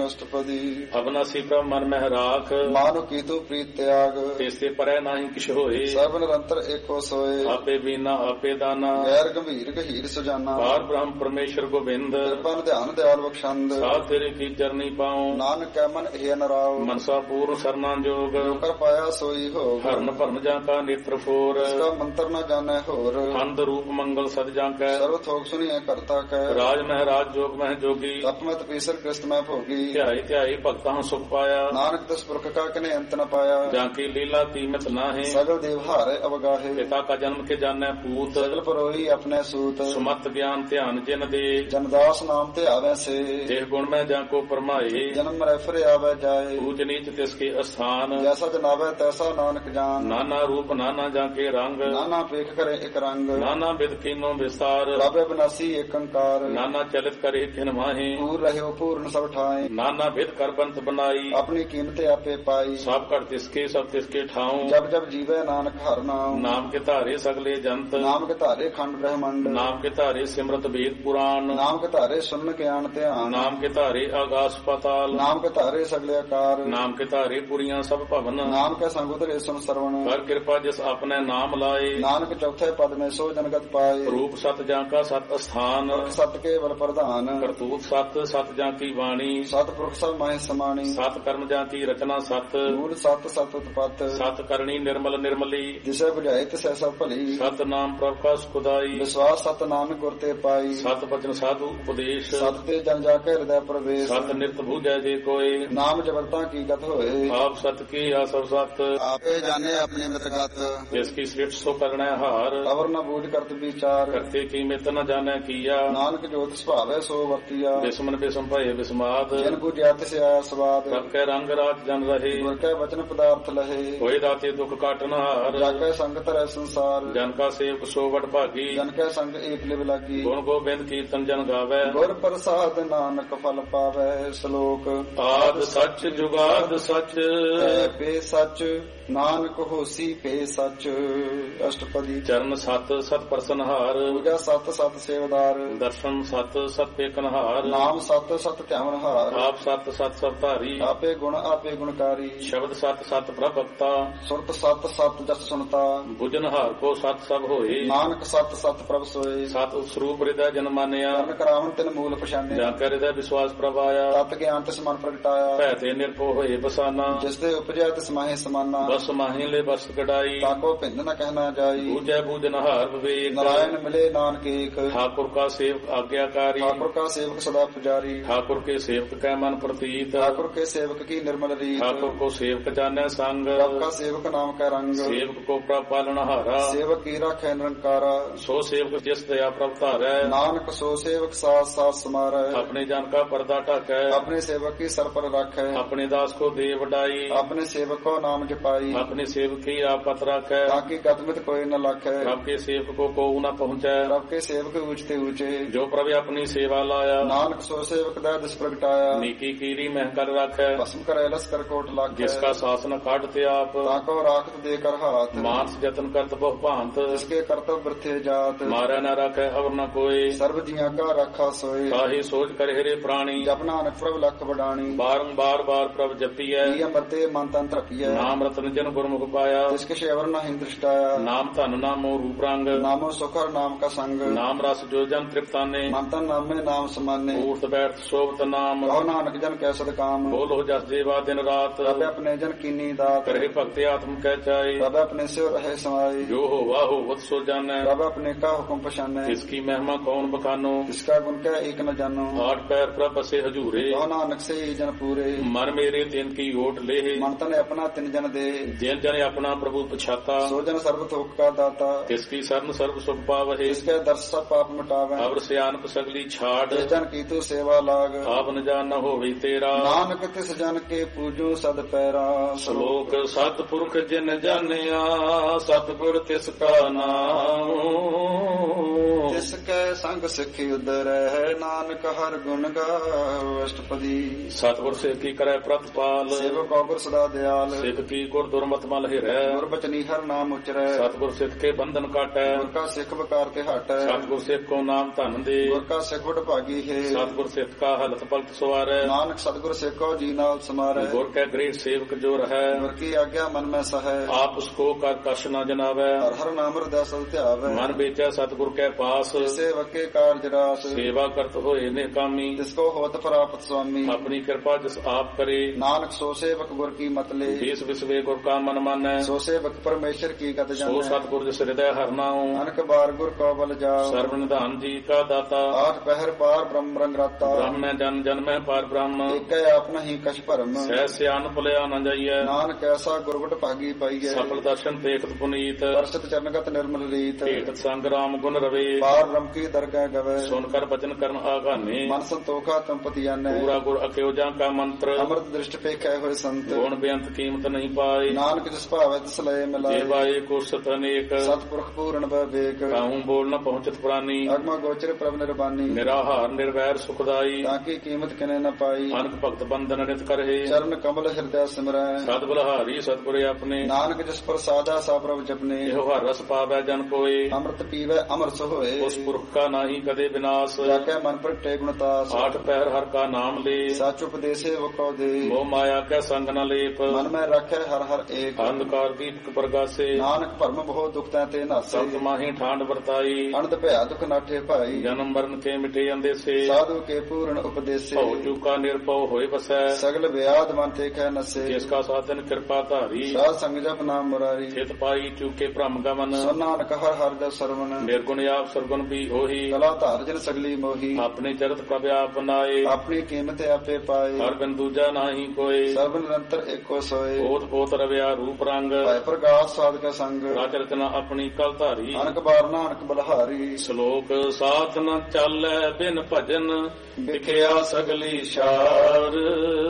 ਅਸ਼ਟਪਦੀ। ਅਬਨਾਸੀ ਪ੍ਰਭ ਮਨ ਮਹਿ ਰਾਖ, ਮਾਨੁ ਕੀਤੂ ਪ੍ਰੀਤ ਤਿਆਗ। ਤੇਸੇ ਪਰੈ ਨਾਹੀ ਕਿਛ ਹੋਏ, ਸਰਬ ਨਿਰੰਤਰ ਏਕੋ ਸੋਏ। ਆਪੇ ਬੀਨਾ ਆਪੇ ਦਾਨਾ, ਗੈਰ ਗੰਭੀਰ ਗਹੀਰ ਸੁਜਾਨਾ। ਪਾਰ ਬ੍ਰਹਮ ਪਰਮੇਸ਼ਰ ਗੋਬਿੰਦ, ਕਿਰਪਨ ਧਿਆਨ ਦਿਆਲ ਬਖਸ਼ੰਦ। ਸਾਧ ਤੇਰੇ ਕੀ ਚਰਨੀ ਪਾਉ, ਨਾਨਕ ਕੈ ਮਨ ਇਹ ਨਰਾਉ। ਮਨਸਾ ਪੂਰਨ ਸਰਨਾ ਜੋਗ, ਕਰ ਪਾਇਆ ਸੋਈ ਹੋ। ਹਰਨ ਭਰਨ ਜਾਂ ਕਾ ਨੇਤਰ ਫੋਰ, ਇਸਕਾ ਮੰਤਰ ਨਾ ਜਾਣੈ ਹੋਰ। ਅੰਧ ਰੂਪ ਮੰਗਲ ਸਦ ਜਾਂ ਕੈ, ਸਰਬ ਥੋਕ ਸੁਣੀਐ ਕਰਤਾ ਕੈ। ਰਾਜ ਮਹਿ ਰਾਜ ਜੋਗ ਮਹਿ ਜੋਗੀ, ਤਪਮਤ ਪੀਸਰ ਕ੍ਰਿਸਤ ਮੈਂ ਭੋਗੀ। ਧਿਆਈ ਧਿਆਈ ਭਗਤਾਂ ਸੁਖ ਪਾਇਆ, ਨਾਨਕ ਦਸ ਪੁਰਖ ਕਾ ਕਨੇ ਅੰਤ ਨ ਪਾਇਆ। ਜਾਂ ਕੀ ਲੀਲਾ ਤੀਮਤ ਨਾਹੇ, ਸਗਲ ਦੇਵ ਹਾਰੇ ਅਵਗਾਹੇ। ਪਿਤਾ ਕਾ ਜਨਮ ਕੇ ਜਾਣੈ ਪੂਤ, ਸਗਲ ਪਰੋਈ ਆਪਣੇ ਸੂਤ। ਸੁਮਤ ਗਿਆਨ ਧਿਆਨ ਜਿਨ ਦੇ, ਜਨਦਾਸ ਨਾਮ ਤੇ ਆਵੈ ਸੇ। ਦੇਹ ਗੁਣ ਮੈਂ ਜਾਂ ਕੋ ਪਰਮਾਏ, ਜਨਮ ਰੈਫਰ ਆਵੈ ਜਾਏ। ਊਚ ਨੀਚ ਤਿਸ ਕੇ ਅਸਥਾਨ, ਜੈਸਾ ਜਨਾਵੈ ਤੈਸਾ ਨਾਨਕ ਜਾਨ। ਨਾਨਾ ਰੂਪ ਨਾਨਾ ਜਾਂ ਕੇ ਰੰਗ, ਨਾਨਾ ਪੇਖ ਕਰੇ ਇਕ ਰੰਗ। ਨਾਨਾ ਬਿਦ ਕੀਨੋ ਵਿਸਤਾਰ, ਪ੍ਰਭ ਬਿਨਾਸੀ ਏਕ ਅੰਕਾਰ। ਨਾਨਾ ਚਲਿਤ ਕਰੇ ਖਿਨ ਮਾਹੇ, ਪੂਰ ਰਹਿਓ ਪੂਰਨ ਸਭ ਠਾਏ। ਨਾਨਾ ਬਿਦ ਕਰ ਬੰਤ ਬਨਾਈ, ਆਪਣੀ ਕੀਮਤ ਆਪੇ ਪਾਈ। ਸਭ ਘਟ ਤਿਸਕੇ ਸਭ ਤਿਸਕੇ ਠਾਉ, ਜਬ ਜਬ ਜੀਵੈ ਨਾਨਕ ਹਰਿ ਨਾਮ। ਨਾਮ ਕੇ ਧਾਰੇ ਸਗਲੇ ਜੰਤ, ਨਾਮ ਕੇ ਧਾਰੇ ਖੰਡ ਬ੍ਰਹਮੰਡ। ਨਾਮ ਕੇ ਧਾਰੇ ਸਿਮਰਤ ਵੇਦ ਪੁਰਾਣ, ਨਾਮ ਕੇ ਧਾਰੇ ਸੁਨਨ ਗਿਆਨ ਧਿਆਨ। ਨਾਮ ਕੇ ਧਾਰੇ ਆਗਾਸ ਪਾਤਾਲ, ਨਾਮ ਕੇ ਧਾਰੇ ਸਗਲੇ ਆਕਾਰ। ਨਾਮ ਕੇ ਧਾਰੇ ਪੁਰੀਆਂ ਸਭ ਭਵਨ, ਨਾਮ ਕੇ ਸੰਗ ਉਤਰੇ ਸੁਨ ਸਰਵਣ। ਕਰ ਕਿਰਪਾ ਜਿਸ ਆਪਣੇ ਨਾਮ ਲਾਏ, ਨਾਨਕ ਚੌਥੇ ਪਦ ਮੇ ਸੋ ਜਨਗਤ ਪਾਏ। ਰੂਪ ਸਤ ਜਾਂ ਕਾ ਸਤ ਅਸਥਾਨ, ਸਤ ਕੇਵਲ ਪ੍ਰਧਾਨ। ਕਰਤੂਤ ਸਤ ਸਤ ਜਾਂ ਕੀ ਬਾਣੀ, ਸਤ ਪੁਰਖ ਸਭ ਮਾਹਿ ਸਮਾਣੀ। ਸਤ ਕਰਮ ਜਾਂ ਕੀ ਰਚਨਾ ਸਤ, ਮੂਲ ਸਤ ਸਤ ਉਤਪਤ। ਸਤ ਕਰਨੀ ਨਿਰਮਲ ਨਿਰਮਲੀ, ਜਿਸੇ ਬੁਝਾਏ ਤਿਸੈ ਸਭ ਭਲੀ। ਸਤ ਨਾਮ ਪ੍ਰਭ ਕਾ ਸੁਖਦਾਈ, ਵਿਸ਼ਵਾਸ ਸਤ ਨਾਨਕ ਗੁਰ ਤੇ ਪਾਈ। ਸਤ ਬਚਨ ਸਾਧੂ ਉਪਦੇਸ਼, ਸਤ ਤੇ ਜਨ ਜਾ ਕੇ ਹਿਰਦੈ ਪ੍ਰਵੇਸ਼। ਸਤ ਨਿਰਤ ਬੂਝੈ ਜੇ ਕੋਏ, ਨਾਮ ਜਬਰਤਾ ਕੀ ਗਤ ਹੋਏ। ਆਪ ਸਤ ਕੀ ਆ ਸਭ ਸਤ, ਆਪੇ ਜਾਣੇ ਆਪਣੀ ਮਿਤਗਤ। ਜਿਸ ਕੀ ਸ੍ਰਿਸ਼ਟ ਸੋ ਕਰਣੈ ਹਾਰ, ਅਵਰ ਨ ਬੂਝ ਕਰਤ ਵਿਚਾਰ। ਕਰਤੇ ਕੀ ਮਿਤ ਨ ਜਾਣੈ ਕੀਆ, ਨਾਨਕ ਜੋਤ ਸੁਭਾਵੈ ਸੋ ਵਰਤੀਆ। ਬਿਸਮਨ ਬਿਸਮ ਭਏ ਬਿਸਮਾਦ, ਜਿਨ ਬੁਝਿਆ ਤਿਸਿ ਆਇਆ ਸਵਾਦ। ਸਭ ਕੈ ਰੰਗ ਰਾਤ ਜਨ ਰਹੇ, ਗੁਰ ਕੈ ਵਚਨ ਪਦਾਰਥ ਲਹੇ। ਹੋਏ ਦਾਤੇ ਦੁਖ ਕਾਟਨ ਹਾਰ, ਜਾ ਕੈ ਸੰਗ ਧਰੈ ਸੰਸਾਰ। ਜਨ ਕਾ ਸੇਵਕ ਸੋ ਵਡ ਭਾਗੀ, ਜਨ ਕੈ ਸੰਗ ਏਕ ਲਿਵ ਲਾਗੀ। ਗੁਣ ਗੋਬਿੰਦ ਕੀਰਤਨ ਜਨ ਗਾਵੈ, ਗੁਰ ਪ੍ਰਸਾਦ ਨਾਨਕ ਫਲ ਪਾਵੈ। ਸ਼ਲੋਕ ਆਦ ਸੱਚ ਜੁਗਾਦ ਸੱਚ, ਪੇ ਸੱਚ ਨਾਨਕ ਹੋਸੀ ਪੇ ਸੱਚ। ਅਸ਼ਟਪਦੀ। ਚਰਨ ਸਤ ਸਤ ਪ੍ਰਸਨਹਾਰ, ਪੂਜਾ ਸਤ ਸਤ ਸੇਵਦਾਰ। ਦਰਸ਼ਨ ਸਤ ਸਤ ਪੇਕਨਹਾਰ, ਨਾਮ ਸਤ ਸਤ ਧਿਆਵਨਹਾਰ। ਆਪ ਸਤ ਸਤ ਸਭ ਧਾਰੀ, ਆਪੇ ਗੁਣ ਆਪੇ ਗੁਣਕਾਰੀ। ਸ਼ਬਦ ਸਤ ਸਤ ਪ੍ਰਭਕਤਾ, ਸੁਰਤ ਸਤ ਸਤ ਜਸ ਸੁਨਤਾ। ਬੁਝਨਹਾਰ ਕੋ ਸਤ ਸਭ ਹੋਏ, ਨਾਨਕ ਸਤ ਸਤ ਪ੍ਰਭ ਸੋਏ। ਸਤ ਸਰੂਪ ਹਿਰਦੈ ਜਨ ਮਾਨਿਆ, ਕਰਨ ਕਰਾਵਨ ਤਿਨ ਮੂਲ ਪਛਾਨਿਆ। ਜਾਂ ਕੈ ਹਿਰਦੈ ਵਿਸ਼ਵਾਸ ਪ੍ਰਭ ਆਇਆ, ਤਤ ਗਿਆਨ ਤਿਸ ਮਨ ਪ੍ਰਗਟਾਇਆ। ਭੈ ਤੇ ਨਿਰਭਉ ਹੋਏ ਬਸਾਨਾ, ਜਿਸ ਦੇ ਉਪਜਿਆ ਤਿਸ ਮਾਹੇ ਸਮਾਨਾ। ਬਸ ਮਾਹੀ ਲੈ ਬਸ ਕਢਾਈ, ਤਾਕੋ ਭਿੰਨ ਨ ਕਹਿਣਾ ਜਾਈ। ਬੂਝੈ ਬੂਝਨਹਾਰ ਵਿਵੇਕ, ਨਾਰਾਇਣ ਮਿਲੇ ਨਾਨਕ ਏਕ। ਠਾकुर का सेवक आज्ञाकारी, ठाकुर का सेवक सदा पुजारी। ठाकुर के सेवक कै मन प्रतीत, ठाकुर के सेवक की निर्मल रीत। ठाकुर को सेवक जाने संग, प्रभ का सेवक नाम का रंग। सेवक को प्रभ पालनहारा, सेवक की राखै निरंकारा। सो सेवक जिस दया प्रभ धारै, नानक सो सेवक साथ साथ समारै। अपने जन का पर्दा ढाकै, अपने सेवक की सर पर राखै। अपने दास को दे वडाई, अपने सेवक को नाम जपाई। अपने सेवक की आपत राखै, ताकि गतमित कोई न लाखै। प्रभ के सेवक को न पहुँचै, प्रभ के सेवक ऊंचते ऊंचे। जो प्रभ अपनी सेवा लाया, नानक सो सेवक दा दिस प्रगटाया। नीकी कीरी मह कर राखै, भस्म करे लस्कर कोट लाखै। जिसका शासन काटते आप, ताको राखत देकर हाथ। मानस जतन करत बहु भांत, जिसके कर्तव्य वृथे जात। मारै न राखै अवर न कोई, सर्व जिया का राखा सोए। काहे सोच कर हेरे प्राणी, जप नानक प्रभ लख बडाणी। बारंबार बार प्रभ जपियै, अमृते मन तन तृपियै। नाम रतन जन गुरमुख पाया, जिसके शेवर न हिं दृष्टाया। नाम धन नामो रूप रंग, नामो सुखर नाम का संग। नाम रस जो जन तृप्ताने, मन तन नामे नाम समाने। ऊर्त बैठ शोभत नाम, कहो नानक जन कै सद काम। बोलो जस जेवा दिन रात, रब अपने जन कीनी दात। करे भक्ति आत्म कह चाहे, रब अपने से रहे समाये। जो हो वाहो वत सो जानै, रब अपने का हुक्म पछाने। इसकी महिमा कौन बखानो, इसका गुण कै एक न जानो। आठ पैर प्रभ बसे हजूरे, कहो नानक से ही जन पूरे। मन मेरे तिन की ओट ले, मन तन अपना तिन जन दे। जिन जन अपना प्रभु पछाता, सो जन सर्व थोक का दाता। तिसकी शरण सर्व सुख पावहे, इसके दर्श सब पाप मिटावे। अवर सियानप सगली छाड़, जिस जन की तू सेवा लाग। आप न जान न होवे तेरा, नानक तिस जन के पूजो सद पैरा। श्लोक सतपुरख जिन जानिया, सतगुर तिसका नाम। ਜਿਸ ਕੈ ਸੰਗ ਸਿੱਖੀ ਉਦਰੈ ਨਾਨਕ ਹਰ ਗੁਣ ਗਾਵ ਅਸ਼ਟਪਦੀ ਸਤਿਗੁਰ ਸੇਵ ਕੀ ਕਰੈ ਪ੍ਰਤਪਾਲ ਸੇਵਕ ਔਗੁਰ ਸਦਾ ਦਿਆਲ ਸਿੱਖ ਕੀ ਗੁਰ ਦੁਰਮਤ ਮਲ ਹਿਰੈ ਗੁਰਬਚਨੀ ਹਰ ਨਾਮ ਉਚਰੈ ਸਤਿਗੁਰ ਸਿੱਖ ਕੇ ਬੰਧਨ ਕਾਟੈ ਗੁਰ ਕਾ ਸਿੱਖ ਵਕਾਰ ਤੇ ਹਟੈ ਸਤਿਗੁਰ ਸਿੱਖ ਕੋ ਨਾਮ ਧਨ ਦੇ ਗੁਰ ਕਾ ਸਿੱਖ ਵਡ ਭਾਗੀ ਹੈ ਸਤਿਗੁਰ ਸਿੱਖ ਕਾ ਹਲਤ ਪਲਤ ਸਵਾਰੈ ਨਾਨਕ ਸਤਿਗੁਰ ਸਿੱਖੋ ਜੀ ਨਾਲ ਸਮਾਰੈ ਗੁਰ ਕੈ ਗ੍ਰੇਟ ਸੇਵਕ ਜੋ ਰਹੈ ਗੁਰ ਕੀ ਆਗਿਆ ਮਨ ਮੈਂ ਸਹੈ ਆਪ ਉਸਕੋ ਕਰ ਕਛ ਨ ਜਨਾਵੈ ਹਰ ਹਰ ਨਾਮ ਹਿਰਦੈ ਸਦ ਧਿਆਵੈ ਮਨ ਵੇਚੈ ਸਤਿਗੁਰ ਕੈ ਪਾਸ ਸੇਵਕੇ ਕਾਰਜ ਰਾਸ ਸੇਵਾ ਕਰਤ ਹੋਏ ਨੇ ਕਾਮੀ ਜਿਸ ਕੋ ਹੋਤ ਪ੍ਰਾਪਤ ਸੁਆਮੀ ਆਪਣੀ ਕਿਰਪਾ ਜਿਸ ਆਪ ਕਰੇ ਨਾਨਕ ਸੋ ਸੇਵਕ ਗੁਰ ਕੀ ਮਤਲੇ ਦੇਸ ਵਿਸਵੇ ਗੁਰ ਕਾ ਮਨ ਮਾਨੈ ਸੋ ਸੇਵਕ ਪਰਮੇਸ਼ਰ ਕੀ ਗਤ ਸੋ ਜਾਣੈ ਸਤਿਗੁਰ ਜਿਸ ਹਿਰਦੈ ਹਰਿ ਨਾਉ ਅਨਕ ਬਾਰ ਗੁਰ ਕੋ ਬਲ ਜਾਓ ਸਰਬ ਨਿਧਾਨ ਜੀ ਕਾ ਦਾਤਾ ਆਠ ਪਹਿਰ ਪਾਰ ਬ੍ਰਹਮ ਰੰਗ ਰਾਤਾ ਬ੍ਰਹਮੈ ਜਨ ਜਨਮੈ ਪਾਰ ਬ੍ਰਹਮ ਏਕੈ ਆਪਨਾ ਹੀ ਕਛ ਭਰਮ ਸਹਿ ਸਿਆਨ ਭੁਲਿਆ ਨ ਜਾਈਐ ਨਾਨਕ ਐਸਾ ਗੁਰਗੁਟ ਭਾਗੀ ਪਾਈਐ ਸਫਲ ਦਰਸ਼ਨ ਦੇਖਤ ਪੁਨੀਤ ਵਰਸਤ ਚਰਨਗਤ ਨਿਰਮਲ ਰੀਤ ਭੇਟ ਸੰਗ ਰਾਮ ਗੁਣ ਰਵੇ ਪਾਰ ਬ੍ਰਹਮ ਕੀ ਦਰਗਹਿ ਗਵੇ ਸੁਨ ਕਰ ਬਚਨ ਕਰਨ ਆਗਾਨੇ ਮਨ ਸੰਤੋਖਾ ਤੰਪਤੀ ਜਾਣੈ ਪੂਰਾ ਗੁਰ ਅਕਿਓ ਜਾਂ ਕਾ ਮੰਤਰ ਅੰਮ੍ਰਿਤ ਦ੍ਰਿਸ਼ਟ ਪੇਖੈ ਹੋਏ ਸੰਤ ਗੁਣ ਬੇਅੰਤ ਕੀਮਤ ਨਹੀਂ ਪਾਏ ਨਾਨਕ ਜਿਸ ਭਾਵੈ ਤਿਸ ਲਏ ਮਿਲਾਏ ਦੇਵਾਏ ਕੁਸਤ ਅਨੇਕ ਸਤਿਪੁਰਖ ਪੂਰਨ ਬਵੇਕ ਕਾਹੂ ਬੋਲ ਨ ਪਹੁੰਚਤ ਪ੍ਰਾਨੀ ਅਗਮ ਗੋਚਰ ਪ੍ਰਭ ਨਿਰਬਾਨੀ ਨਿਰਾਹਾਰ ਨਿਰਵੈਰ ਸੁਖਦਾਈ ਤਾਂ ਕੀ ਕੀਮਤ ਕਿਨੇ ਨ ਪਾਈ ਅਨਕ ਭਗਤ ਬੰਦਨ ਨਿਤ ਕਰਹਿ ਚਰਨ ਕਮਲ ਹਿਰਦੈ ਸਿਮਰੈ ਸਦ ਬਲਹਾਰੀ ਸਤਿਗੁਰੇ ਆਪਣੇ ਨਾਨਕ ਜਿਸ ਪ੍ਰਸਾਦਾ ਸਾ ਪ੍ਰਭ ਜਪਨੇ ਇਹੋ ਹਰ ਰਸ ਪਾਵੈ ਜਨ ਕੋਏ ਅੰਮ੍ਰਿਤ ਪੀਵੈ ਅਮਰਸ ਹੋਏ ਉਸ ਪੁਰਖ ਕਾ ਨਾਹੀ ਕਦੇ ਵਿਨਾਸ਼ ਜਾਕੈ ਮਨ ਪ੍ਰਗਟੇ ਗੁਣਤਾਸ ਆਠ ਪਹਿਰ ਹਰ ਕਾ ਨਾਮ ਲੇ ਸਚ ਉਪਦੇਸੇ ਵਕੋ ਦੇ ਮੋਹ ਮਾਇਆ ਕੈ ਸੰਗ ਨ ਲੇਪ ਮਨ ਮੈਂ ਰੱਖੈ ਹਰ ਹਰ ਏਕ ਅੰਧਕਾਰ ਦੀਪਕ ਪ੍ਰਗਾਸੇ ਨਾਨਕ ਭਰਮ ਬਹੁ ਦੁਖ ਤੈ ਤੇ ਨਾਸੇ ਸਤ ਮਾਹੀ ਠਾਂਡ ਵਰਤਾਈ ਅਨੰਦ ਭਇਆ ਦੁਖ ਨਾਠੇ ਭਾਈ ਜਨਮ ਮਰਨ ਕੇ ਮਿਟੇ ਅੰਦੇਸੇ ਸਾਧੂ ਕੇ ਪੂਰਨ ਉਪਦੇਸੇ ਭਉ ਚੂਕਾ ਨਿਰਭਉ ਹੋਏ ਵਸੈ ਸਗਲ ਵਿਆਦ ਮਨ ਤੇ ਖੈ ਨਸੇ ਜਿਸ ਕਾ ਸਾਧਨ ਕਿਰਪਾ ਧਾਰੀ ਸਾਧ ਸੰਗ ਜਪ ਨਾਮ ਮੁਰਾਰੀ ਚਿਤ ਪਾਈ ਚੂਕੇ ਭ੍ਰਮ ਗਮਨ ਸੋ ਨਾਨਕ ਹਰ ਹਰ ਜਪ ਸਰਵਨ ਨਿਰਗੁਣ ਆਪ ਸਰਗੁਣ ਵੀ ਹੋਈ ਕਲਾ ਧਾਰ ਜਨ ਸਗਲੀ ਮੋਹੀ ਆਪਣੇ ਚਰਤ ਪ੍ਰਭ ਆਪ ਨਾਏ ਆਪਣੀ ਕੀਮਤ ਆਪੇ ਪਾਏ ਹਰ ਬਿਨ ਦੂਜਾ ਨਾਹੀ ਕੋਏ ਸਰਬ ਨਿਰੰਤਰ ਏਕੋ ਸੋਏ ਪੋਤ ਪੋਤ ਰਵਿਆ ਰੂਪ ਰੰਗ ਭੈ ਪ੍ਰਗਾਸ ਸਾਧਕ ਸੰਗ ਰਾਜ ਰਚਨਾ ਆਪਣੀ ਕਲ ਧਾਰੀ ਅਨਕ ਬਾਰ ਨਾਨਕ ਬਲਹਾਰੀ ਸ਼ਲੋਕ ਸਾਥ ਨ ਚਾਲੈ ਬਿਨ ਭਜਨ ਵਿਖਿਆ ਸਗਲੀ ਸ਼ਾਰ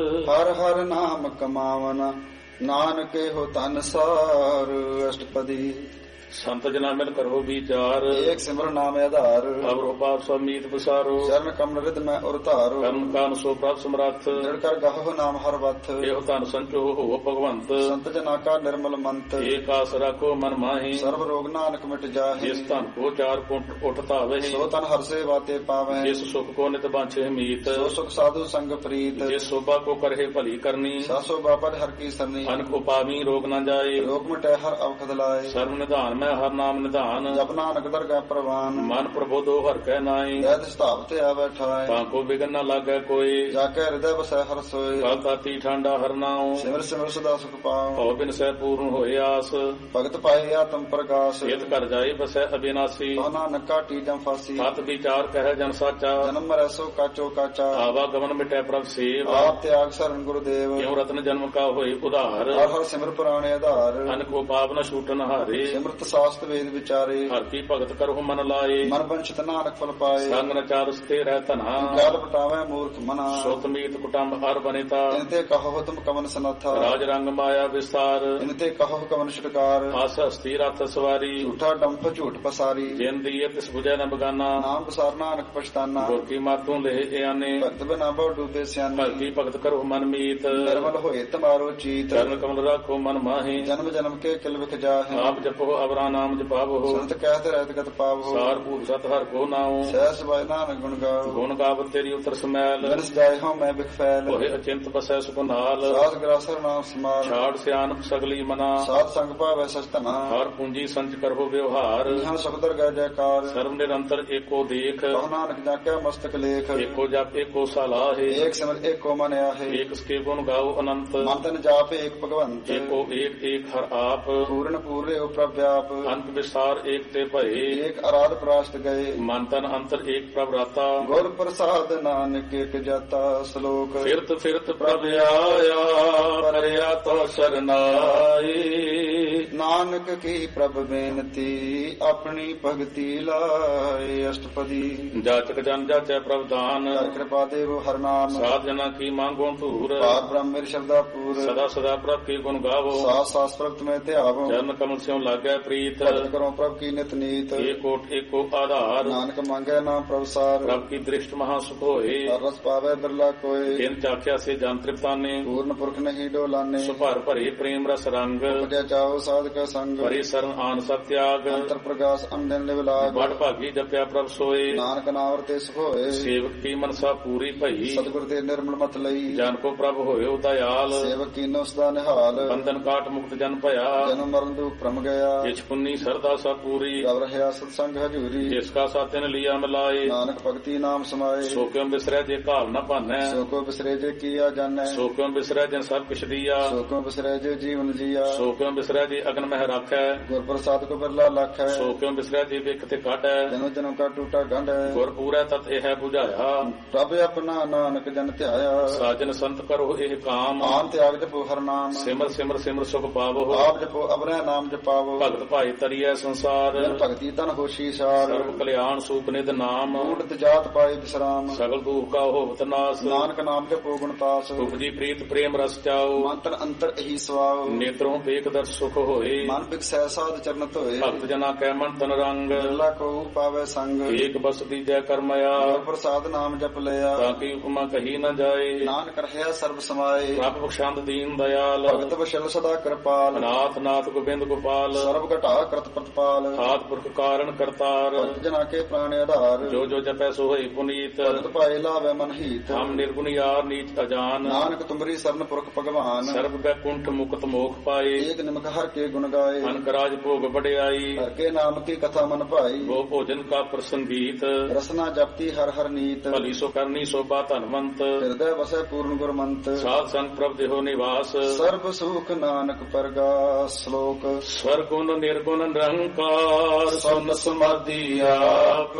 ਹਰ ਹਰ ਨਾਮ ਕਮਾਵਨ ਨਾਨਕੇ ਹੋ ਧਨ ਸਾਰ ਅਸ਼ਟਪਦੀ ਸੰਤ ਜਨਾ ਮਿਲ ਕਰੋ ਵਿਚਾਰ ਏਕ ਸਿਮਰਨ ਨਾਮ ਆਧਾਰ ਅਵਰੋ ਪਾਪ ਸਮੀਤ ਵਿਸਾਰੋ ਚਰਨ ਕਮਲ ਰਿਦ ਮੈਂ ਉਰ ਧਾਰੋ ਕਰਮ ਕਾਨ ਸੋ ਪ੍ਰਭ ਸਮਰੱਥ ਜੜ ਕਰ ਗਾਹੋ ਨਾਮ ਹਰ ਵਥ ਇਹੋ ਧਨ ਸੰਚੋ ਹੋ ਭਗਵੰਤ ਸੰਤ ਜਨਾ ਕਾ ਨਿਰਮਲ ਮੰਤ ਏਕ ਆਸ ਰਾਖੋ ਮਨ ਮਾਹੀ ਸਰਬ ਰੋਗ ਨਾਨਕ ਮਿਟ ਜਾਹੇ ਜਿਸ ਧਨ ਕੋ ਚਾਰ ਪੁੰਟ ਉਠ ਧਾਵੇ ਸੋ ਤਨ ਹਰ ਸੇ ਬਾਤੇ ਪਾਵੈ ਜਿਸ ਸੁਖ ਕੋ ਨਿਤ ਬਾਂਛੇ ਮੀਤ ਸੋ ਸੁਖ ਸਾਧੂ ਸੰਗ ਪ੍ਰੀਤ ਜਿਸ ਸੋਭਾ ਕੋ ਕਰਹਿ ਭਲੀ ਕਰਨੀ ਸਾਸੋ ਬਾਬਾ ਹਰ ਕੀ ਸਰਨੀ ਅਨਕ ਉਪਾਵੀ ਰੋਗ ਨ ਜਾਏ ਰੋਗ ਮਿਟੈ ਹਰ ਅਵਖਦ ਲਾਏ ਸਰਬ ਨਿਧਾਨ ਮੈਂ ਹਰ ਨਾਮ ਨਿਧਾਨ ਜਪ ਨਾਨਕ ਦਰਗਾਹ ਪ੍ਰਵਾਨ ਮਨ ਪ੍ਰਬੋਧੋ ਹਰ ਕੈ ਨਾਈ ਜੈ ਸਥਾਪ ਤੇ ਆਵੈ ਠਾਏ ਤਾਂ ਕੋ ਬਿਗਨ ਨ ਲਾਗੈ ਕੋਈ ਜਾ ਕੇ ਹਿਰਦੈ ਵਸੈ ਹਰ ਸੋਏ ਕਲ ਤਾਤੀ ਠਾਂਡਾ ਹਰ ਨਾਉ ਸਿਮਰ ਸਿਮਰ ਸਦਾ ਸੁਖ ਪਾਉ ਭਉ ਬਿਨ ਸਹਿ ਪੂਰਨ ਹੋਏ ਆਸ ਭਗਤ ਪਾਏ ਆਤਮ ਪ੍ਰਗਾਸ ਇਤ ਕਰ ਜਾਏ ਬਸੈ ਅਬਿਨਾਸੀ ਤੋ ਨਾਨਕ ਕਾਟੀ ਜਮ ਫਾਸੀ ਸਤ ਵਿਚਾਰ ਕਹਿ ਜਨ ਸਾਚਾ ਜਨਮ ਮਰੈ ਸੋ ਕਾਚੋ ਕਾਚਾ ਆਵਾ ਗਮਨ ਮਿਟੈ ਪ੍ਰਭ ਸੇਵ ਆਪ ਤਿਆਗ ਸਰਨ ਗੁਰਦੇਵ ਕਿਉ ਰਤਨ ਜਨਮ ਕਾ ਹੋਏ ਉਧਾਰ ਹਰ ਹਰ ਸਿਮਰ ਪੁਰਾਣੇ ਆਧਾਰ ਅਨਕੋ ਪਾਪ ਨ ਛੂਟਨ ਹਾਰੇ ਸਿਮਰਤ ਸਾਸਤ ਵੇਦ ਵਿਚਾਰੇ ਹਰ ਕੀ ਭਗਤ ਕਰਹੁ ਮਨ ਲਾਏ ਮਨ ਬੰਛਤ ਨਾਨਕ ਫਲ ਪਾਏ ਸੰਗ ਨ ਚਾਰਸ ਤੇ ਰਹਿ ਧਨਾ ਜਲ ਪਟਾਵੇ ਮੂਰਖ ਮਨਾ ਸੁਤ ਮੀਤ ਕੁਟੰਬ ਹਰ ਬਨੇਤਾ ਇਨਤੇ ਕਹੋ ਤੁਮ ਕਵਨ ਸਨਾਥਾ ਰਾਜ ਰੰਗ ਮਾਇਆ ਵਿਸਤਾਰ ਇਨਤੇ ਕਹੋ ਕਵਨ ਛਟਕਾਰ ਆਸ ਹਸਤੀ ਰਥ ਸਵਾਰੀ ਝੂਠਾ ਡੰਫ ਝੂਠ ਪਸਾਰੀ ਜਿਨ ਦੀਏ ਤਿਸ ਬੁਝੈ ਨ ਬਗਾਨਾ ਨਾਮ ਪਸਾਰ ਨਾਨਕ ਪਛਤਾਨਾ ਗੁਰ ਕੀ ਮਾਤੋਂ ਲਹਿ ਇਆਨੇ ਭਗਤ ਬਿਨਾ ਬਹੁ ਡੂਬੇ ਸਿਆਣੇ ਭਗਤੀ ਭਗਤ ਕਰਹੁ ਮਨ ਮੀਤ ਨਿਰਮਲ ਹੋਏ ਤਮਾਰੋ ਚੀਤ ਚਰਨ ਕਮਲ ਰਾਖੋ ਮਨ ਮਾਹੀ ਜਨਮ ਜਨਮ ਕੇ ਕਿਲ ਵਿਖ ਜਾਹੇ ਆਪ ਜਪੋ ਅਵਰਾ ਨਾਮ ਜਪਾਵੋ ਸੰਤ ਕਹਿਤ ਰਹਿਤ ਗਤ ਪਾਵੋ ਸਾਰ ਭੂਤ ਸਤ ਹਰ ਕੋ ਨਾਉ ਸਹਿਸ ਬਾਇ ਨਾਨਕ ਗੁਣ ਗਾਓ ਗੁਣ ਗਾਵਤ ਤੇਰੀ ਉਤਰ ਸਮੈਲ ਬਿਨਸ ਜਾਏ ਹਉ ਮੈਂ ਬਿਖ ਫੈਲ ਹੋਏ ਅਚਿੰਤ ਬਸੈ ਸੁਖ ਨਾਲ ਸਾਧ ਗ੍ਰਾਸਰ ਨਾਮ ਸਮਾਲ ਛਾੜ ਸਿਆਨਪ ਸਗਲੀ ਮਨਾ ਸਾਧ ਸੰਗ ਭਾਵੈ ਸਚ ਧਨਾ ਹਰ ਪੂੰਜੀ ਸੰਚ ਕਰੋ ਵਿਵਹਾਰ ਇਹਾਂ ਸੁਖਦਰ ਗੈ ਜੈਕਾਰ ਸਰਬ ਨਿਰੰਤਰ ਏਕੋ ਦੇਖ ਕਹੋ ਨਾਨਕ ਜਾ ਕੇ ਮਸਤਕ ਲੇਖ ਏਕੋ ਜਪ ਏਕੋ ਸਲਾਹੇ ਏਕ ਸਿਮਰ ਏਕੋ ਮਨ ਆਹੇ ਏਕ ਸਕੇ ਗੁਣ ਗਾਓ ਅਨੰਤ ਮਨ ਤਨ ਜਾਪ ਏਕ ਭਗਵੰਤ ਏਕੋ ਏਕ ਏਕ ਹਰ ਆਪ ਪੂਰਨ ਪੂਰੇ ਉਪਰ ਵਿਆਪ ਅੰਤ ਵਿਸਾਰ ਏਕ ਤੇ ਭਏ ਏਕ ਅਰਾਧ ਪ੍ਰਾਸ਼ਟ ਗਏ ਮਨ ਤਨ ਅੰਤਰ ਏਕ ਪ੍ਰਭ ਰਾਤਾ ਗੁਰ ਪ੍ਰਸਾਦ ਨਾਨਕ ਏਕ ਜਾਤਾ ਸ਼ਲੋਕ ਫਿਰਤ ਫਿਰਤ ਪ੍ਰਭ ਆਇਆ ਕਰਿਆ ਤੋ ਸਰਨਾਈ ਨਾਨਕ ਕੀ ਪ੍ਰਭ ਬੇਨਤੀ ਆਪਣੀ ਭਗਤੀ ਲਾਏ ਅਸ਼ਟਪਦੀ ਜਾਚਕ ਜਨ ਜਾਚੈ ਪ੍ਰਭ ਦਾਨ ਹਰਿ ਕਿਰਪਾ ਦੇਵ ਹਰਿ ਨਾਮ ਸਾਧ ਜਨਾ ਕੀ ਮੰਗੋ ਧੂਰ ਪਾਰ ਬ੍ਰਹਮ ਮੇਰੀ ਸ਼ਬਦਾ ਪੂਰ ਸਦਾ ਸਦਾ ਪ੍ਰਭ ਕੀ ਗੁਣ ਗਾਵੋ ਸਾਸ ਸਾਸ ਪ੍ਰਭ ਤੁਮੇ ਧਿਆਵੋ ਚਰਨ ਕਮਲ ਸਿਉ ਲਾਗੈ ਪ੍ਰੀਤ ਭਗਤ ਕਰੋ ਪ੍ਰਭ ਕੀ ਨਿਤ ਨੀਤ ਏਕੋ ਆਧਾਰ ਨਾਨਕ ਮੰਗੈ ਨਾਮ ਪ੍ਰਭ ਸਾਰ ਪ੍ਰਭ ਕੀ ਦ੍ਰਿਸ਼ਟ ਮਹਾ ਸੁਖ ਹੋਏ ਹਰ ਰਸ ਪਾਵੈ ਬਿਰਲਾ ਕੋਇ ਜਿਨ ਚਾਖਿਆ ਸੇ ਜਨ ਤ੍ਰਿਪਤਾਨੇ ਪੂਰਨ ਪੁਰਖ ਨਹੀਂ ਡੋਲਾਨੇ ਸੁਭਰ ਭਰੇ ਪ੍ਰੇਮ ਰਸ ਰੰਗ ਉਪਜੈ ਚਾਓ ਸਾਧਕ ਸੰਗ ਭਰੇ ਸਰਨ ਆਨ ਸਤਿਆਗ ਅੰਤਰ ਪ੍ਰਗਾਸ ਅੰਦਨ ਨਿਵਲਾਗ ਬੜ ਭਾਗੀ ਜਪਿਆ ਪ੍ਰਭ ਸੋਏ ਨਾਨਕ ਨਾਮ ਵਰਤੇ ਸੁਖ ਹੋਏ ਸੇਵਕ ਕੀ ਮਨਸਾ ਪੂਰੀ ਭਈ ਸਤਿਗੁਰ ਦੇ ਨਿਰਮਲ ਮਤ ਲਈ ਜਨ ਕੋ ਪ੍ਰਭ ਹੋਇਓ ਦਇਆਲ ਸੇਵਕ ਕੀਨੋ ਸਦਾ ਨਿਹਾਲ ਬੰਧਨ ਕਾਟ ਮੁਕਤ ਜਨ ਭਇਆ ਜਨਮ ਮਰਨ ਦੁਖ ਭ੍ਰਮ ਗਿਆ ਜਿਸ ਪੁੰਨੀ ਸਰਦਾ ਸਾ ਪੂਰੀ ਰਵ ਰਹਿਆ ਸਤ ਸੰਗ ਹਜੂਰੀ ਜਿਸ ਕਾ ਸਾਤਿਨ ਲਿਆ ਮਿਲਾਏ ਨਾਨਕ ਭਗਤੀ ਨਾਮ ਸਮਾਏ ਸੋ ਕਿਉ ਬਿਸਰੈ ਜੇ ਘਾਲ ਨ ਭਾਨੈ ਸੋ ਕੋ ਬਿਸਰੇ ਜੇ ਕੀਆ ਜਾਣੈ ਸੋ ਕਿਉ ਬਿਸਰੈ ਜਨ ਸਭ ਕਿਛ ਦੀਆ ਸੋ ਕੋ ਬਿਸਰੇ ਜੇ ਜੀਵਨ ਜੀਆ ਸੋ ਕਿਉ ਬਿਸਰੈ ਜੇ ਅਗਨ ਮਹਿ ਰਾਖੈ ਗੁਰ ਪ੍ਰਸਾਦ ਕੋ ਬਿਰਲਾ ਲਖ ਹੈ ਸੋ ਕਿਉ ਬਿਸਰੈ ਜੇ ਵਿਖ ਤੇ ਕਾਟੈ ਜਨੋ ਜਨੋ ਕਾ ਟੂਟਾ ਗੰਢ ਹੈ ਗੁਰ ਪੂਰੈ ਤਤ ਇਹ 부ਝਾਇਆ ਪ੍ਰਭ ਆਪਣਾ ਨਾਨਕ ਜਨ ਧਿਆਇਆ ਸਾਜਨ ਸੰਤ ਕਰੋ ਇਹ ਕਾਮ ਆਨ ਤਿਆਗ ਜਪੋ ਹਰ ਨਾਮ ਸਿਮਰ ਸਿਮਰ ਸਿਮਰ ਸੁਖ ਪਾਵੋ ਆਪ ਜਪੋ ਅਬਰੈ ਨਾਮ ਜਪਾਵੋ ਭਗਤ ਭਾਈ ਤਰੀਐ ਸੰਸਾਰ ਜਨ ਭਗਤੀ ਤਨ ਹੋਸ਼ੀ ਸਾਰ ਸਰਬ ਕਲਿਆਣ ਸੂਪ ਨਿਧ ਨਾਮ ਊੜਤ ਜਾਤ ਪਾਏ ਵਿਸਰਾਮ ਸਗਲ ਦੁਖ ਕਾ ਹੋਵਤ ਨਾਸ ਨਾਨਕ ਨਾਮ ਜਪੋ ਗੁਣ ਪਾਸ ਉਪਜੀ ਪ੍ਰੀਤ ਪ੍ਰੇਮ ਰਸ ਚਾਓ ਮੰਤਰ ਅੰਤਰ ਇਹੀ ਸਵਾਉ ਨੇਤਰੋਂ ਵੇਖ ਦਰ ਸੁਖ ਹੋਏ ਮਨ ਬਿਕਸੈ ਸਾਧ ਚਰਨ ਧੋਏ ਭਗਤ ਜਨਾ ਕੈ ਮਨ ਤਨ ਰੰਗ ਬਿਰਲਾ ਕੋ ਪਾਵੇ ਸੰਗ ਏਕ ਬਸ ਦੀਜੈ ਕਰਮਇਆ ਗੁਰ ਪ੍ਰਸਾਦ ਨਾਮ ਜਪ ਲਿਆ ਤਾਂ ਕੀ ਉਪਮਾ ਕਹੀ ਨ ਜਾਏ ਨਾਨਕ ਰਹਿਆ ਸਰਬ ਸਮਾਏ ਪ੍ਰਭ ਬਖਸ਼ੰਦ ਦੀਨ ਦਇਆਲ ਭਗਤ ਵਸ਼ਲ ਸਦਾ ਕਿਰਪਾਲ ਨਾਥ ਨਾਥ ਗੋਬਿੰਦ ਗੋਪਾਲ ਸਰਬ ਘਟਾ ਕਰਤ ਪ੍ਰਤਪਾਲ ਆਦ ਪੁਰਖ ਕਾਰਨ ਕਰਤਾਰ ਭਗਤ ਜਨਾ ਕੇ ਪ੍ਰਾਣ ਆਧਾਰ ਜੋ ਜੋ ਜਪੈ ਸੋ ਹੋਈ ਪੁਨੀਤ ਭਗਤ ਪਾਏ ਲਾਵੇ ਮਨ ਹੀਤ ਹਮ ਨਿਰਗੁਣ ਯਾਰ ਨੀਚ ਅਜਾਨ ਨਾਨਕ ਤੁਮਰੀ ਸਰਨ ਪੁਰਖ ਭਗਵਾਨ ਸਰਬ ਬੈਕੁੰਠ ਮੁਕਤ ਮੋਖ ਪਾਏ ਏਕ ਨਿਮਕ ਹਰ ਕੇ ਗੁਣ ਗਾਏ ਅਨਕ ਰਾਜ ਭੋਗ ਵਡਿਆਈ ਹਰ ਕੇ ਨਾਮ ਕੀ ਕਥਾ ਮਨ ਭਾਈ ਗੋ ਭੋਜਨ ਕਾ ਪ੍ਰਸੰਗੀਤ ਰਸਨਾ ਜਪਤੀ ਹਰ ਹਰ ਨੀਤ ਭਲੀ ਸੋ ਕਰਨੀ ਸੋਭਾ ਧਨਵੰਤ ਹਿਰਦੈ ਵਸੈ ਪੂਰਨ ਗੁਰਮੰਤ ਸਾਧ ਸੰਗ ਪ੍ਰਭ ਦੇਹੋ ਨਿਵਾਸ ਸਰਬ ਸੁਖ ਨਾਨਕ ਪਰਗਾਸ ਸ਼ਲੋਕ ਸਵਰਗੁਣ ਨਿਰਗੁਣ ਨਿਰੰਕਾਰ ਸੁਨ ਸਮਾਧੀ ਆਪ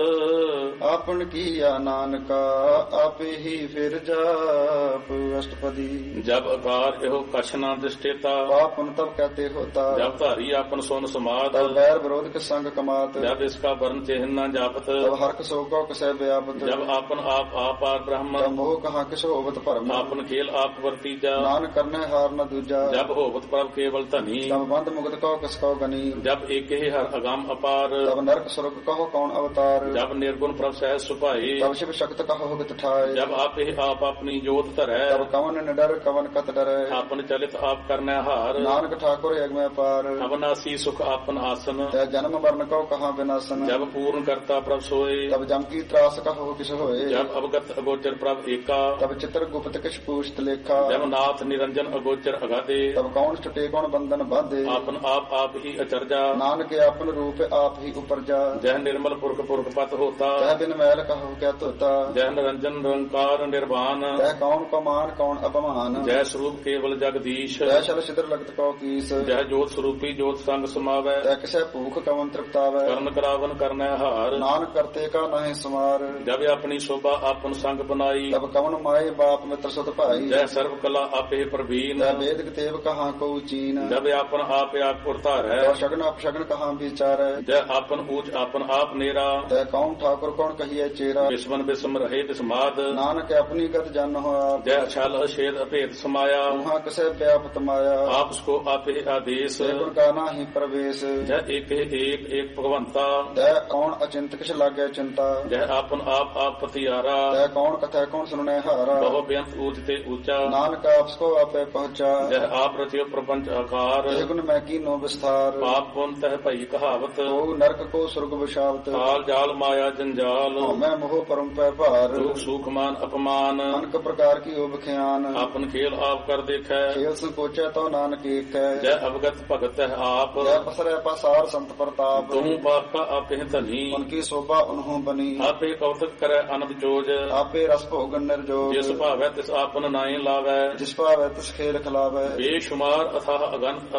ਆਪਨ ਕੀਆ ਨਾਨਕਾ ਆਪੇ ਹੀ ਫਿਰ ਜਾਪ ਅਸ਼ਟਪਦੀ ਜਬ ਆਕਾਰ ਇਹੋ ਕਛ ਨਾ ਦਿਸ਼ਟੇਤਾ ਪਾਪਨ ਤਬ ਕਹਤੇ ਹੋਤਾ ਜਬ ਧਾਰੀ ਆਪਨ ਸੋਨ ਸਮਾਦ ਤਬ ਵੈਰ ਵਿਰੋਧ ਕੇ ਸੰਗ ਕਮਾਤ ਜਬ ਇਸਕਾ ਵਰਨ ਚਿਹਨ ਨਾ ਜਾਪਤ ਤਬ ਹਰਕ ਸੋ ਕੋ ਕਸੈ ਵਿਆਪਤ ਜਬ ਆਪਨ ਆਪ ਆਪਾਰ ਬ੍ਰਹਮ ਤਬ ਮੋਹ ਕਹਾ ਕਿਛ ਹੋਵਤ ਭਰਮ ਆਪਨ ਖੇਲ ਆਪ ਵਰਤੀਜਾ ਨਾਨਕ ਕਰਨੇ ਹਾਰ ਨ ਦੂਜਾ ਜਬ ਹੋਵਤ ਪ੍ਰਭ ਕੇਵਲ ਧਨੀ ਤਬ ਬੰਧ ਮੁਕਤ ਕੋ ਕਿਸ ਕੋ ਗਨੀ ਜਬ ਏਕੇ ਹਰ ਅਗੰਮ ਅਪਾਰ ਤਬ ਨਰਕ ਸੁਰਗ ਕਹੋ ਕੌਣ ਅਵਤਾਰ ਜਬ ਨਿਰਗੁਣ ਪ੍ਰਭ ਸਹਿਜ ਸੁਭਾਏ ਤਬ ਸ਼ਿਵ ਸ਼ਕਤ ਕਹੋ ਹੁਕਤ ਠਾਏ ਜਬ ਆਪੇ ਆਪ ਆਪਣੀ ਜੋਤ ਧਰੈ ਤਬ ਕਵਨ ਨਿਡਰ ਕਵਨ ਕਤ ਡਰੈ ਆਪਨ ਚਲਿਤ ਆਪ ਕਰਨੈ ਹਾਰ ਨਾਨਕ ਠਾਕੁਰ ਅਗਮੈ ਪਾਰ ਅਬਨਾਸੀ ਸੁਖ ਆਪਨ ਆਸਨ ਤੈ ਜਨਮ ਮਰਨ ਕੋ ਕਹਾ ਬਿਨਾਸਨ ਜਬ ਪੂਰਨ ਕਰਤਾ ਪ੍ਰਭ ਸੋਏ ਤਬ ਜਮ ਕੀ ਤਰਾਸ ਕਹੋ ਕਿਛ ਹੋਏ ਜਬ ਅਵਗਤ ਅਗੋਚਰ ਪ੍ਰਭ ਏਕਾ ਤਬ ਚਿਤਰ ਗੁਪਤ ਕਿਛ ਪੂਛਤ ਲੇਖਾ ਜਬ ਨਾਥ ਨਿਰੰਜਨ ਅਗੋਚਰ ਅਗਾਦੇ ਤਬ ਕੌਣ ਛੁਟੇ ਕੌਣ ਬੰਧਨ ਬਾਧੇ ਆਪਨ ਆਪ ਹੀ ਅਚਰਜਾ ਨਾਨਕ ਆਪਨ ਰੂਪ ਆਪ ਹੀ ਉਪਰਜਾ ਜਹ ਨਿਰਮਲ ਪੁਰਖ ਪੁਰਖ ਪਤ ਹੋਤਾ ਤੈ ਬਿਨ ਮੈਲ ਕਹੋ ਕਿਆ ਧੋਤਾ ਜਹ ਨਿਰੰਜਨ ਨਿਰੰਕਾਰ ਨਿਰਵਾਨ ਤੈ ਕੌਣ ਕੋ ਮਾਨ ਕੌਣ ਅਪਮਾਨ ਜੈ ਸਰੂਪ ਕੇਵਲ ਜਗਦੀਸ਼ ਤੈ ਸ਼ਲ ਸਿਦਰ ਲਗਤ ਕੋ ਕੀਸ ਜੈ ਜੋਤ ਸਰੂਪੀ ਜੋਤ ਸੰਗ ਸਮਾਵੈ ਤੈ ਕਿਸੈ ਭੂਖ ਕਵਨ ਤ੍ਰਿਪਤਾਵੈ ਕਰਨ ਕਰਾਵਨ ਕਰਨੈ ਹਾਰ ਨਾਨਕ ਕਰਤੇ ਕਾ ਨਾਹਿ ਸਮਾਰ ਜਬ ਆਪਣੀ ਸ਼ੋਭਾ ਆਪਨ ਸੰਗ ਬਨਾਈ ਤਬ ਕਵਨ ਮਾਏ ਬਾਪ ਮਿੱਤਰ ਸੁਤ ਭਾਈ ਜੈ ਸਰਬ ਕਲਾ ਆਪੇ ਪ੍ਰਵੀਨ ਤੈ ਵੇਦ ਕਿਤੇਬ ਕਹਾ ਕੋ ਚੀਨ ਜਬ ਆਪਨ ਆਪ ਉਰਤਾਰੈ ਤੈ ਸ਼ਗਨ ਅਪਸ਼ਗਨ ਕਹਾ ਵਿਚਾਰੈ ਜੈ ਆਪਨ ਊਚ ਆਪਨ ਆਪ ਨੇਰਾ ਤੈ ਕੌਣ ਠਾਕੁਰ ਕੌਣ ਕਹੀਐ ਚੇਰਾ ਬਿਸਮਨ ਬਿਸਮ ਰਹੇ ਬਿਸਮਾਦ ਨਾਨਕ ਆਪਣੀ ਗਤ ਜਨ ਹੋਆ ਜੈ ਛਲ ਛੇਦ ਅਭੇਦ ਸਮਾਇਆ ਉਹਾਂ ਕਿਸੈ ਵਿਆਪਤ ਮਾਇਆ ਆਪਸ ਕੋ ਆਪੇ ਆਦੇਸ ਸੇ ਗੁਣ ਕਾ ਨਾਹੀ ਪ੍ਰਵੇਸ਼ ਜੈ ਏਕ ਭਗਵੰਤਾ ਤੈ ਕੌਣ ਅਚਿੰਤ ਕਿਛ ਲਾਗੈ ਚਿੰਤਾ ਜੈ ਆਪਨ ਆਪ ਪਤਿਆਰਾ ਤੈ ਕੌਣ ਕਥੈ ਕੌਣ ਸੁਣੈ ਹਾਰਾ ਬਹੁ ਬੇਅੰਤ ਊਚ ਤੇ ਊਚਾ ਨਾਨਕ ਆਪਸ ਕੋ ਆਪੇ ਪਹੁੰਚਾ ਜੈ ਆਪ ਰਚਿਓ ਪ੍ਰਪੰਚ ਆਕਾਰ ਇਹ ਗੁਣ ਮੈਂ ਕੀਨੋ ਵਿਸਥਾਰ ਪਾਪ ਪੁੰਨ ਤਹਿ ਭਈ ਕਹਾਵਤ ਕੋ ਨਰਕ ਕੋ ਸੁਰਗ ਵਿਸ਼ਾਵਤ ਕਾਲ ਜਾਲ ਮਾਇਆ ਜੰਜਾਲ ਮੈਂ ਮੋਹ ਪਰਮ ਪੈ ਭਾਰ ਦੁਖ ਸੁਖ ਮਾਨ ਅਪਮਾਨ ਅਨਕ ਪ੍ਰਕਾਰ ਕੀ ਓਬ ਖਿਆਨ ਆਪਨ ਖੇਲ ਆਪ ਕਰ ਦੇਖੈ ਖੇਲ ਸੰਕੋਚੈ ਤੋ ਨਾਨਕ ਏਕੈ ਜੈ ਅਵਗਤ ਭਗਤ ਹੈ ਆਪ ਜੈ ਪਸਰੈ ਪਸਾਰ ਸੰਤ ਪ੍ਰਤਾਪ ਤੁਮ ਪਾਪਾ ਆਪੇ ਧਨੀ ਉਨਕੀ ਸੋਭਾ ਉਨਹੋਂ ਬਨੀ ਆਪੇ ਕੌਤਕ ਕਰੈ ਅਨੰਦ ਜੋਜ ਆਪੇ ਰਸ ਭੋਗਨ ਨਿਰਜੋਗ ਜਿਸ ਭਾਵੈ ਤਿਸ ਆਪਨ ਨਾਏ ਲਾਵੈ ਜਿਸ ਭਾਵੈ ਤਿਸ ਖੇਲ ਖਿਲਾਵੈ ਬੇਸ਼ੁਮਾਰ ਅਥਾਹ ਅਗੰਤ